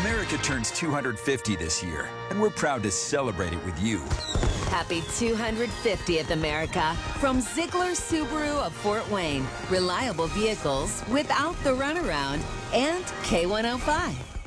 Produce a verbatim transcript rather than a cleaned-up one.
America turns two hundred fifty this year, and we're proud to celebrate it with you. Happy two hundred fiftieth, America, from Ziegler Subaru of Fort Wayne. Reliable vehicles without the runaround, and K one oh five.